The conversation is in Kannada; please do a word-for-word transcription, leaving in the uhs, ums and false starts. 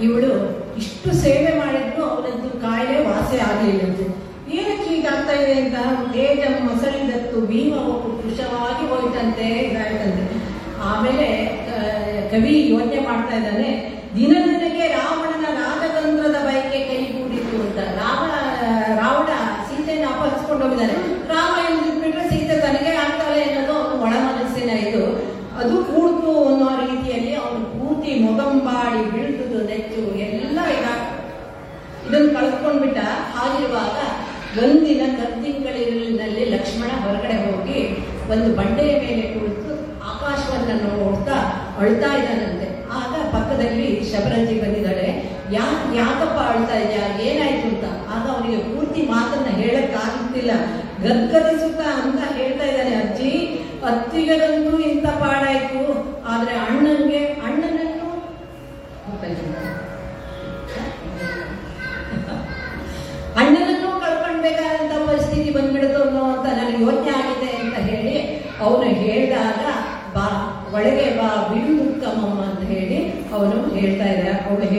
ಇವಳು ಇಷ್ಟು ಸೇವೆ ಮಾಡಿದ್ರು ಅವನದ್ದು ಕಾಯಿಲೆ ವಾಸಿ ಆಗಲಿಲ್ಲಂತೆ. ಏನಕ್ಕೆ ಹೀಗಾಗ್ತಾ ಇದೆ ಅಂತ ತೇಜ ಮೊಸಳಿದತ್ತು ಭೀಮವು ಕೃಶವಾಗಿ ಹೋಯ್ತಂತೆ ಇದಾಯ್ತಂತೆ. ಆಮೇಲೆ ಕವಿ ಯೋಚನೆ ಮಾಡ್ತಾ ಇದ್ದಾನೆ, ದಿನ ದಿನಕ್ಕೆ ರಾವಣನ ರಾಜತಂತ್ರದ ಬಯಕೆ ಕೈಗೂಡಿತು ಅಂತ. ರಾಮ ರಾವಣ ಸೀತೆಯನ್ನು ಅಪಹರಿಸ್ಕೊಂಡು ಹೋಗಿದ್ದಾನೆ. ರಾಮ ಎಂದಿಟ್ಬಿಟ್ರೆ ಸೀತೆ ತನಗೆ ಆಗ್ತಾಳೆ ಅನ್ನೋದು ಅವನು ಒಳ ಮನಸ್ಸಿನ ಇದು. ಅದು ಕೂಡ್ತು ಅನ್ನೋ ರೀತಿಯಲ್ಲಿ ಅವನು ಪೂರ್ತಿ ಮೊಗಂಬಾಡಿ ಬೀಳ್ತುದು ನೆಚ್ಚು ಎಲ್ಲ ಇದ ಇದನ್ನು ಕಳ್ಕೊಂಡ್ಬಿಟ್ಟ. ಹಾಗಿರುವಾಗ ಒಂದಿನ ಕತ್ತಿಂಗಳಿನಲ್ಲಿ ಲಕ್ಷ್ಮಣ ಹೊರಗಡೆ ಹೋಗಿ ಒಂದು ಬಂಡೆಯ ಮೇಲೆ ಕುಳಿತು ಆಕಾಶವನ್ನು ನೋಡ್ತಾ ಅಳ್ತಾ ಇದ್ದಾನಂತೆ. ಆಗ ಪಕ್ಕದಲ್ಲಿ ಶಬರಂಜಿ ಬಂದಿದ್ದಾಳೆ. ಯಾ ಯಾಕಪ್ಪ ಅಳ್ತಾ ಇದೆಯಾ, ಏನಾಯ್ತು ಅಂತ. ಆಗ ಅವನಿಗೆ ಪೂರ್ತಿ ಮಾತನ್ನ ಹೇಳಕ್ಕಾಗ್ತಿಲ್ಲ, ಗದ್ಗದಿಸುತ್ತಾ ಅಂತ ಹೇಳ್ತಾ ಇದ್ದಾನೆ, ಅಜ್ಜಿ ಅತ್ತಿಗರಂತೂ ಇಂಥ ಪಾಡಾಯ್ತು, ಆದ್ರೆ ಅಣ್ಣನ್ಗೆ ಅಣ್ಣನನ್ನು ಅಣ್ಣನನ್ನು ಕಳ್ಕೊಳ್ಬೇಕಾದಂತ ಪರಿಸ್ಥಿತಿ ಬಂದ್ಬಿಡ್ತು ಅನ್ನೋ ಅಂತ ನನಗೆ ಯೋಚನೆ ಆಗಿದೆ ಅಂತ ಹೇಳಿ ಅವನು ಹೇಳಿದಾಗ, ಬಾ ಒಳಗೆ ಬಾ ಬಿಡುತ್ತಮ್ಮಮ್ಮ ಅಂತ ಹೇಳಿ ಅವನು ಹೇಳ್ತಾ ಇದ್ದ ಅವಳು